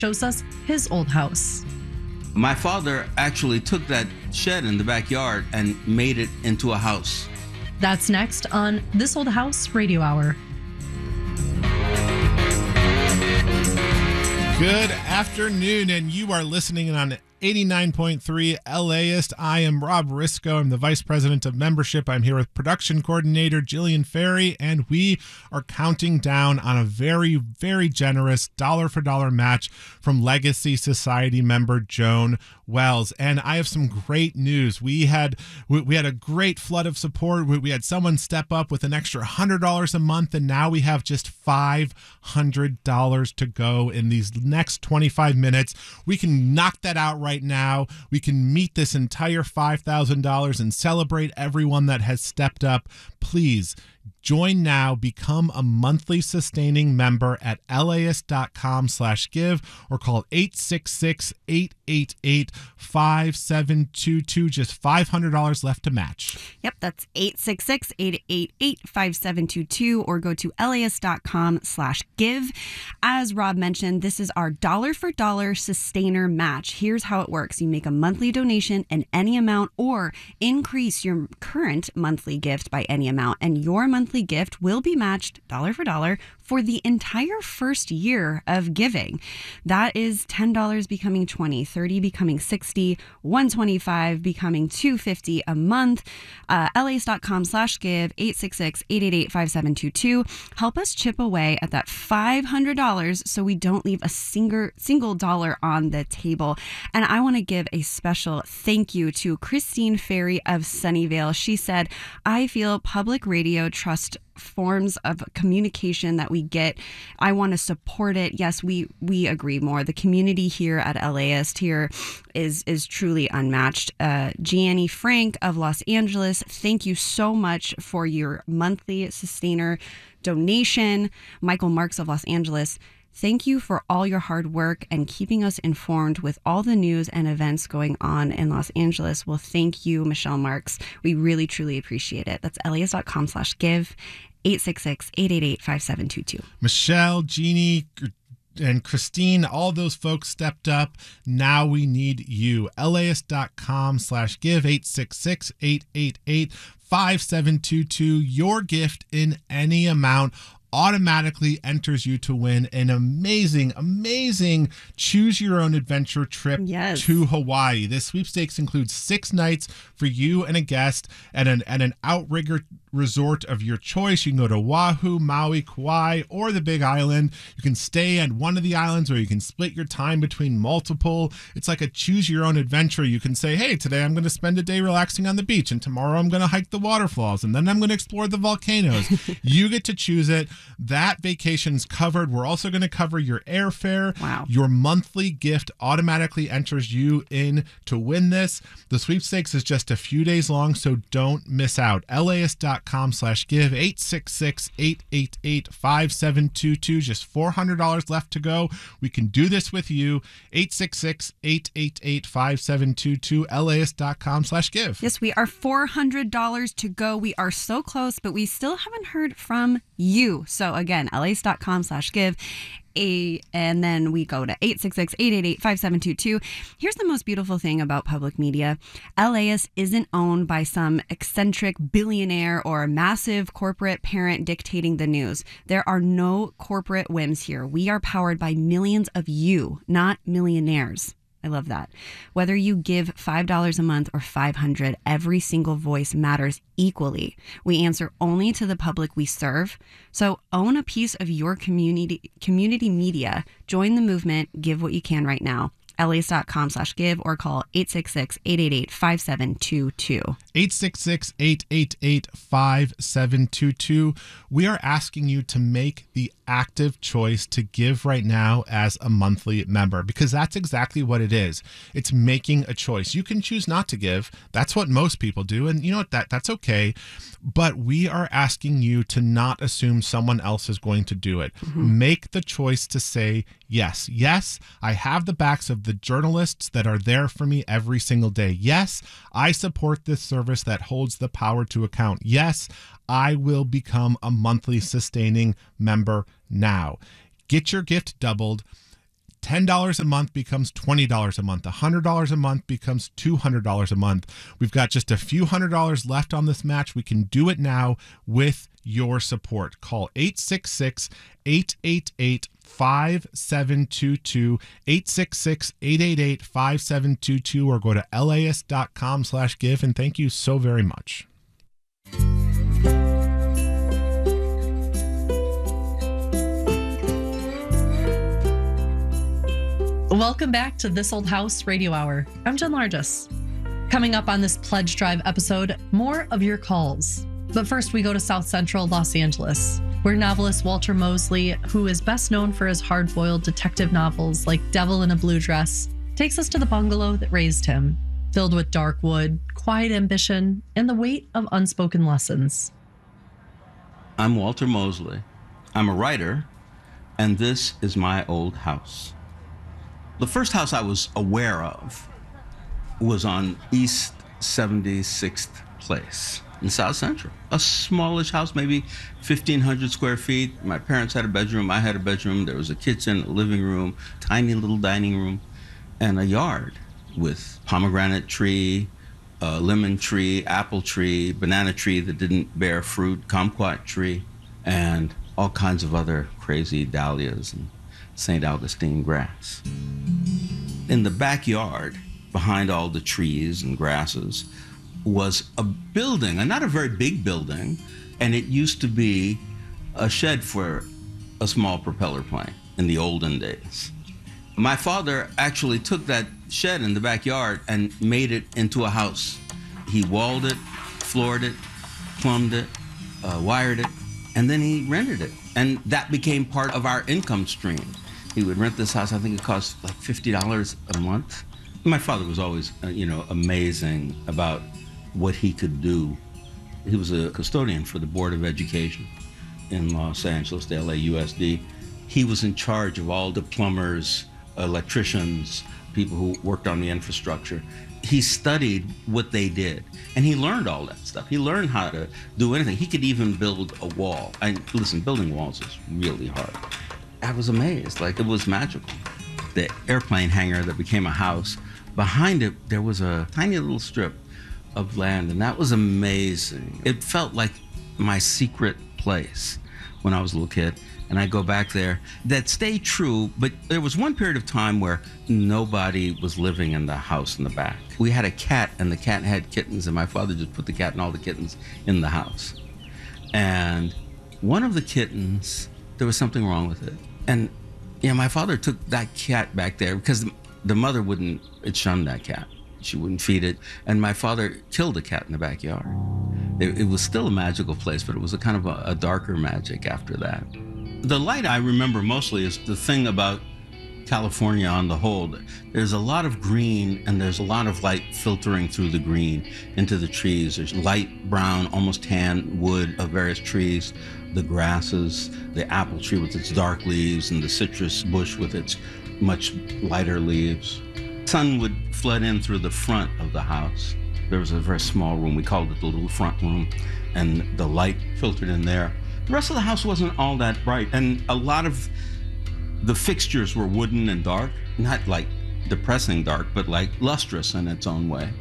shows us his old house. My father actually took that shed in the backyard and made it into a house. That's next on This Old House Radio Hour. Good afternoon, and you are listening on 89.3 LAist. I am Rob Risco. I'm the Vice President of Membership. I'm here with Production Coordinator Jillian Ferry, and we are counting down on a very, very generous dollar-for-dollar match from Legacy Society member Joan Wells. And I have some great news. We had a great flood of support. We had someone step up with an extra $100 a month, and now we have just $500 to go in these next 25 minutes. We can knock that out right now. We can meet this entire $5,000 and celebrate everyone that has stepped up. Please join now. Become a monthly sustaining member at laist.com/give or call 866-888-5722. Just $500 left to match. Yep, that's 866-888-5722 or go to laist.com/give. As Rob mentioned, this is our dollar for dollar sustainer match. Here's how it works. You make a monthly donation in any amount or increase your current monthly gift by any amount, and your monthly gift will be matched dollar for dollar for the entire first year of giving. That is $10 becoming $20, $30 becoming $60, $125 becoming $250 a month. LAist.com/give, 866-888-5722. Help us chip away at that $500 so we don't leave a single dollar on the table. And I want to give a special thank you to Christine Ferry of Sunnyvale. She said, I feel public radio trust forms of communication that we get. I want to support it. Yes, we agree more. The community here at LAist here is truly unmatched. Gianni Frank of Los Angeles, thank you so much for your monthly sustainer donation. Michael Marks of Los Angeles, thank you for all your hard work and keeping us informed with all the news and events going on in Los Angeles. Well, thank you, Michelle Marks. We really, truly appreciate it. That's laist.com/give, 866-888-5722. Michelle, Jeannie, and Christine, all those folks stepped up. Now we need you. laist.com/give, 866-888-5722. Your gift in any amount automatically enters you to win an amazing choose your own adventure trip to Hawaii. This sweepstakes includes 6 nights for you and a guest at an outrigger resort of your choice. You can go to Oahu, Maui, Kauai, or the Big Island. You can stay at one of the islands, or you can split your time between multiple. It's like a choose your own adventure. You can say, hey, today I'm going to spend a day relaxing on the beach, and tomorrow I'm going to hike the waterfalls, and then I'm going to explore the volcanoes. You get to choose it. That vacation's covered. We're also going to cover your airfare. Wow. Your monthly gift automatically enters you in to win this. The sweepstakes is just a few days long, so don't miss out. laist.com/give, 866-888-5722. Just $400 left to go. We can do this with you. 866-888-5722, laist.com/give. Yes, we are $400 to go. We are so close, but we still haven't heard from you. So again, laist.com/give. And then we go to 866-888-5722. Here's the most beautiful thing about public media. LAist isn't owned by some eccentric billionaire or massive corporate parent dictating the news. There are no corporate whims here. We are powered by millions of you, not millionaires. I love that. Whether you give $5 a month or $500, every single voice matters equally. We answer only to the public we serve. So own a piece of your community media. Join the movement. Give what you can right now. laist.com/give or call 866-888-5722. 866-888-5722. We are asking you to make the active choice to give right now as a monthly member, because that's exactly what it is. It's making a choice. You can choose not to give. That's what most people do. And you know what? That's okay. But we are asking you to not assume someone else is going to do it. Mm-hmm. Make the choice to say yes. Yes, I have the backs of the journalists that are there for me every single day. Yes, I support this service that holds the power to account. Yes, I will become a monthly sustaining member now. Get your gift doubled. $10 a month becomes $20 a month. $100 a month becomes $200 a month. We've got just a few $100 left on this match. We can do it now with your support. Call 866-888-5722, 866-888-5722, or go to laist.com/give. And thank you so very much. Welcome back to This Old House Radio Hour. I'm Jen Largess. Coming up on this Pledge Drive episode, more of your calls. But first, we go to South Central Los Angeles, where novelist Walter Mosley, who is best known for his hard-boiled detective novels like Devil in a Blue Dress, takes us to the bungalow that raised him, filled with dark wood, quiet ambition, and the weight of unspoken lessons. I'm Walter Mosley. I'm a writer, and this is my old house. The first house I was aware of was on East 76th Place in South Central. A smallish house, maybe 1,500 square feet. My parents had a bedroom, I had a bedroom. There was a kitchen, a living room, tiny little dining room, and a yard with pomegranate tree, lemon tree, apple tree, banana tree that didn't bear fruit, kumquat tree, and all kinds of other crazy dahlias and St. Augustine grass. In the backyard, behind all the trees and grasses, was a building, and not a very big building, and it used to be a shed for a small propeller plane in the olden days. My father actually took that shed in the backyard and made it into a house. He walled it, floored it, plumbed it, wired it, and then he rented it. And that became part of our income stream. He would rent this house. I think it cost like $50 a month. My father was always, amazing about what he could do. He was a custodian for the Board of Education in Los Angeles, the LAUSD. He was in charge of all the plumbers, electricians, people who worked on the infrastructure. He studied what they did, and he learned all that stuff. He learned how to do anything. He could even build a wall. And listen, building walls is really hard. I was amazed, like it was magical. The airplane hangar that became a house, behind it, there was a tiny little strip of land, and that was amazing. It felt like my secret place when I was a little kid, and I go back there. That stayed true, but there was one period of time where nobody was living in the house in the back. We had a cat, and the cat had kittens, and my father just put the cat and all the kittens in the house. And one of the kittens, there was something wrong with it. And my father took that cat back there because the mother it shunned that cat. She wouldn't feed it. And my father killed the cat in the backyard. It was still a magical place, but it was a kind of a darker magic after that. The light I remember mostly is the thing about California on the whole. There's a lot of green, and there's a lot of light filtering through the green into the trees. There's light brown, almost tan wood of various trees, the grasses, the apple tree with its dark leaves, and the citrus bush with its much lighter leaves. Sun would flood in through the front of the house. There was a very small room. We called it the little front room, and the light filtered in there. The rest of the house wasn't all that bright, and a lot of the fixtures were wooden and dark, not like depressing dark, but like lustrous in its own way.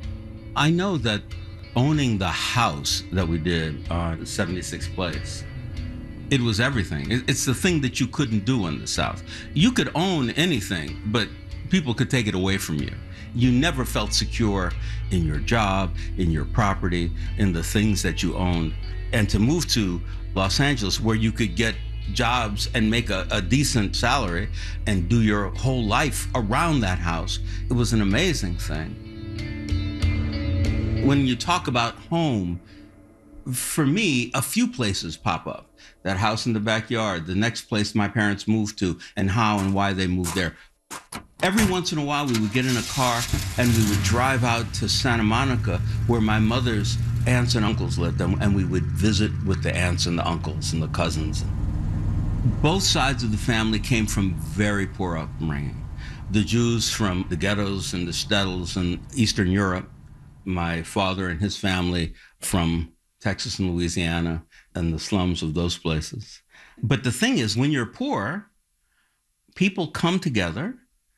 I know that owning the house that we did on 76th Place, it was everything. It's the thing that you couldn't do in the South. You could own anything, but people could take it away from you. You never felt secure in your job, in your property, in the things that you owned. And to move to Los Angeles, where you could get jobs and make a decent salary and do your whole life around that house, it was an amazing thing. When you talk about home, for me, a few places pop up. That house in the backyard, the next place my parents moved to, and how and why they moved there. Every once in a while, we would get in a car and we would drive out to Santa Monica, where my mother's aunts and uncles lived, and we would visit with the aunts and the uncles and the cousins. Both sides of the family came from very poor upbringing. The Jews from the ghettos and the shtetls in Eastern Europe, my father and his family from Texas and Louisiana and the slums of those places. But the thing is, when you're poor, people come together